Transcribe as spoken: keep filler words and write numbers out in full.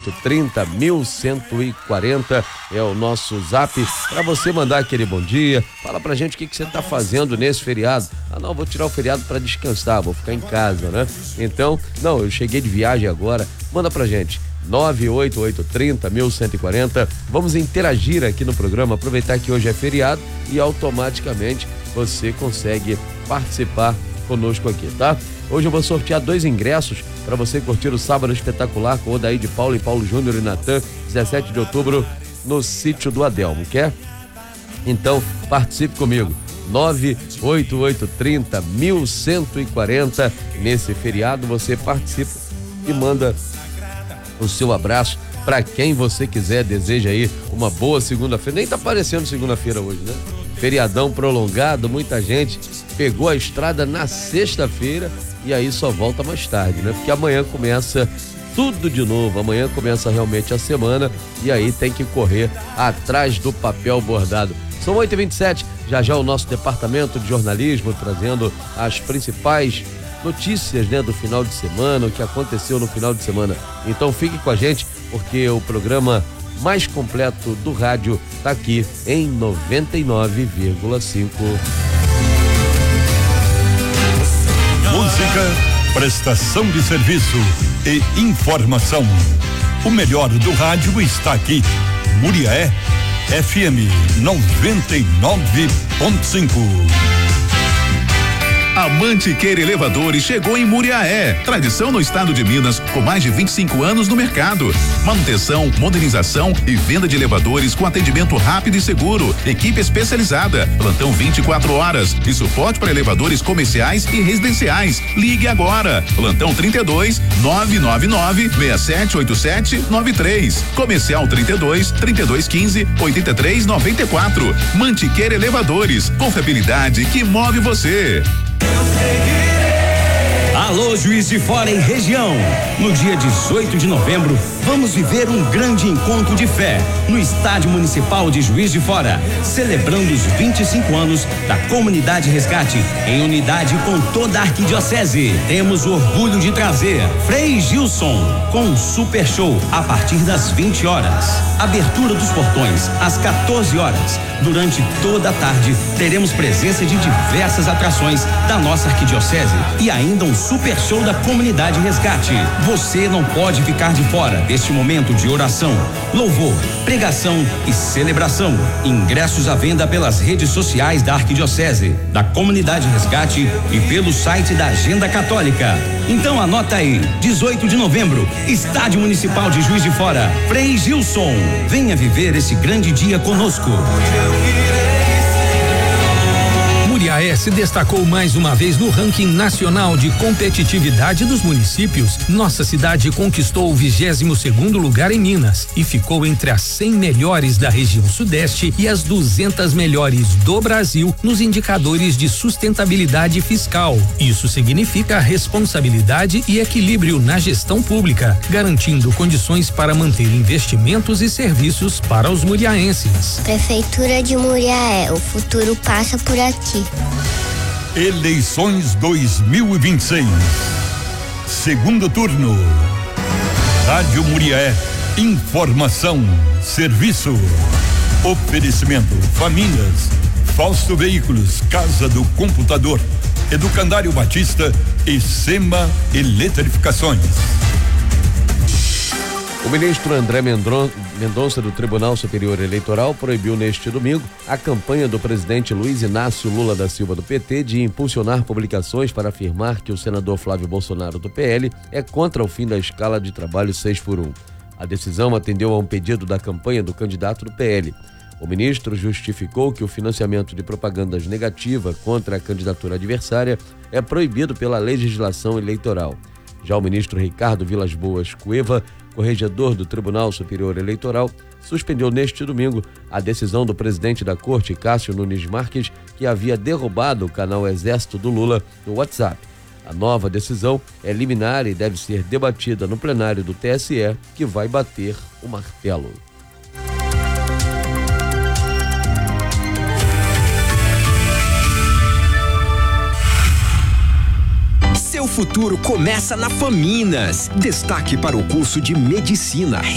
oito três zero, mil cento e quarenta é o nosso zap para você mandar aquele bom dia. Fala pra gente o que, que você tá fazendo nesse feriado. Ah, não, vou tirar o feriado para descansar, vou ficar em casa, né? Então, não, eu cheguei de viagem agora. Manda pra gente. nove oito oito três zero, mil cento e quarenta. Vamos interagir aqui no programa, aproveitar que hoje é feriado e automaticamente você consegue participar conosco aqui, tá? Hoje eu vou sortear dois ingressos para você curtir o Sábado Espetacular com Odaí de Paulo e Paulo Júnior e Natan, dezessete de outubro, no Sítio do Adelmo, quer? Então, participe comigo. nove oito oito três zero, mil cento e quarenta. Nesse feriado você participa e manda o seu abraço para quem você quiser. Deseja aí uma boa segunda-feira. Nem tá parecendo segunda-feira hoje, né? Feriadão prolongado, muita gente pegou a estrada na sexta-feira e aí só volta mais tarde, né? Porque amanhã começa tudo de novo, amanhã começa realmente a semana e aí tem que correr atrás do papel bordado. São oito e vinte e sete, já já o nosso departamento de jornalismo trazendo as principais notícias, né, do final de semana, o que aconteceu no final de semana. Então fique com a gente, porque o programa mais completo do rádio tá aqui em noventa e nove vírgula cinco. Música, prestação de serviço e informação. O melhor do rádio está aqui. Muriaé F M noventa e nove ponto cinco. A Mantiqueira Elevadores chegou em Muriaé. Tradição no estado de Minas, com mais de vinte e cinco anos no mercado. Manutenção, modernização e venda de elevadores com atendimento rápido e seguro. Equipe especializada, plantão vinte e quatro horas e suporte para elevadores comerciais e residenciais. Ligue agora. Plantão trinta e dois, nove nove nove, seis sete oito sete nove três. Comercial trinta e dois, trinta e dois quinze, oitenta e três noventa e quatro. Mantiqueira Elevadores, confiabilidade que move você. Alô, Juiz de Fora e região. No dia dezoito de novembro, vamos viver um grande encontro de fé no Estádio Municipal de Juiz de Fora, celebrando os vinte e cinco anos da Comunidade Resgate, em unidade com toda a arquidiocese. Temos o orgulho de trazer Frei Gilson com um super show a partir das vinte horas. Abertura dos portões às quatorze horas. Durante toda a tarde, teremos presença de diversas atrações da nossa arquidiocese e ainda um super show da Comunidade Resgate. Você não pode ficar de fora deste momento de oração, louvor, pregação e celebração. Ingressos à venda pelas redes sociais da Arquidiocese, da Comunidade Resgate e pelo site da Agenda Católica. Então anota aí, dezoito de novembro, Estádio Municipal de Juiz de Fora, Frei Gilson. Venha viver esse grande dia conosco. Muriaé se destacou mais uma vez no ranking nacional de competitividade dos municípios. Nossa cidade conquistou o vigésimo segundo lugar em Minas e ficou entre as cem melhores da região sudeste e as duzentas melhores do Brasil nos indicadores de sustentabilidade fiscal. Isso significa responsabilidade e equilíbrio na gestão pública, garantindo condições para manter investimentos e serviços para os muriaenses. Prefeitura de Muriaé, o futuro passa por aqui. Eleições dois mil e vinte e seis. Segundo turno. Rádio Muriaé. Informação. Serviço. Oferecimento. Famílias. Fausto Veículos. Casa do Computador. Educandário Batista e Sema Eletrificações. O ministro André Mendonça do Tribunal Superior Eleitoral proibiu neste domingo a campanha do presidente Luiz Inácio Lula da Silva do P T de impulsionar publicações para afirmar que o senador Flávio Bolsonaro do P L é contra o fim da escala de trabalho seis por um. A decisão atendeu a um pedido da campanha do candidato do P L. O ministro justificou que o financiamento de propagandas negativa contra a candidatura adversária é proibido pela legislação eleitoral. Já o ministro Ricardo Vilas Boas Cueva, corregedor do Tribunal Superior Eleitoral, suspendeu neste domingo a decisão do presidente da Corte, Cássio Nunes Marques, que havia derrubado o canal Exército do Lula no WhatsApp. A nova decisão é liminar e deve ser debatida no plenário do T S E, que vai bater o martelo. Seu futuro começa na Faminas. Destaque para o curso de Medicina.